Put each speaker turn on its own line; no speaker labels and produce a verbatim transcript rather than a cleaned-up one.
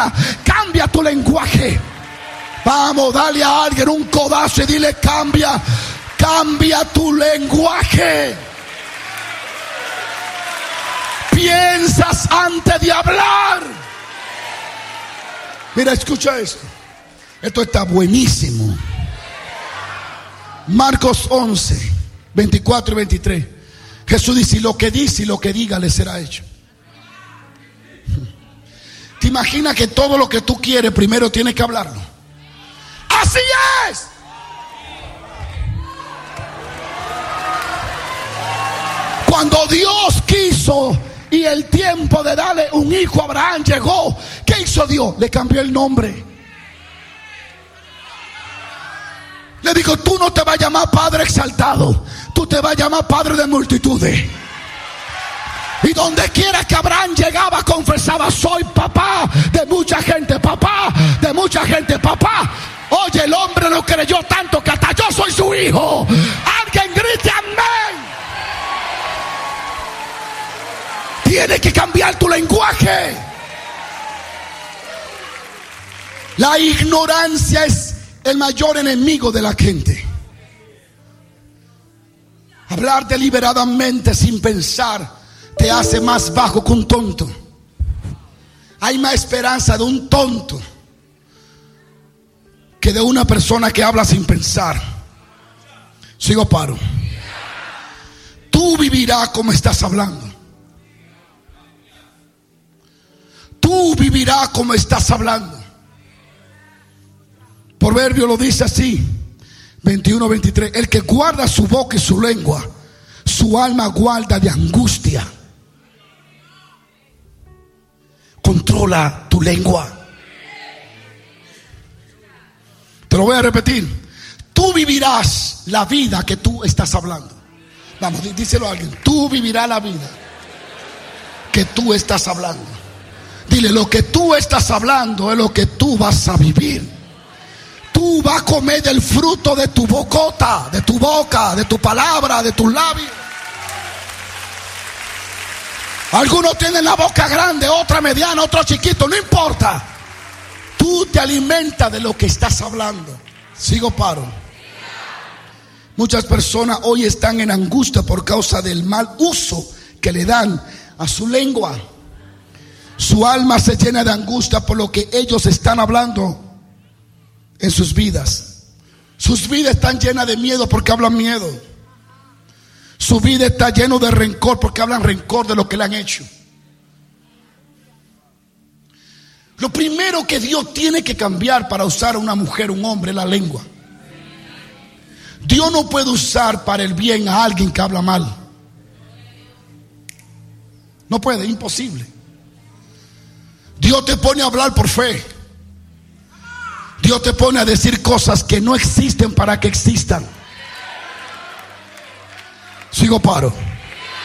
Cambia tu lenguaje. Vamos, dale a alguien un codazo y dile: cambia, cambia tu lenguaje. Piensas antes de hablar. Mira, escucha esto. Esto está buenísimo. Marcos once, veinticuatro y veintitrés. Jesús dice: lo que dice y lo que diga le será hecho. ¿Te imaginas que todo lo que tú quieres primero tienes que hablarlo? Así es. Cuando Dios quiso y el tiempo de darle un hijo a Abraham llegó, ¿qué hizo Dios? Le cambió el nombre. Le dijo: tú no te vas a llamar Padre exaltado, tú te vas a llamar Padre de multitudes. Y donde quiera que Abraham llegaba, confesaba: soy papá de mucha gente, papá de mucha gente, papá. Oye, el hombre no creyó tanto que hasta yo soy su hijo. Alguien grite amén. Tienes que cambiar tu lenguaje. La ignorancia es el mayor enemigo de la gente. Hablar deliberadamente sin pensar te hace más bajo que un tonto. Hay más esperanza de un tonto que de una persona que habla sin pensar. Sigo paro. Tú vivirás como estás hablando. Tú vivirás como estás hablando. Proverbio lo dice así, veintiuno veintitrés. El que guarda su boca y su lengua, su alma guarda de angustia. Controla tu lengua. Te lo voy a repetir. Tú vivirás la vida que tú estás hablando. Vamos, díselo a alguien. Tú vivirás la vida que tú estás hablando. Dile: lo que tú estás hablando es lo que tú vas a vivir. Tú vas a comer del fruto de tu bocota, de tu boca, de tu palabra, de tus labios. Algunos tienen la boca grande, otra mediana, otro chiquito, no importa. Tú te alimentas de lo que estás hablando. Sigo paro. Muchas personas hoy están en angustia por causa del mal uso que le dan a su lengua. Su alma se llena de angustia por lo que ellos están hablando en sus vidas. Sus vidas están llenas de miedo porque hablan miedo. Su vida está llena de rencor porque hablan rencor de lo que le han hecho. Lo primero que Dios tiene que cambiar para usar a una mujer, un hombre, es la lengua. Dios no puede usar para el bien a alguien que habla mal. No puede, imposible. Dios te pone a hablar por fe. Dios te pone a decir cosas que no existen para que existan. Sigo paro.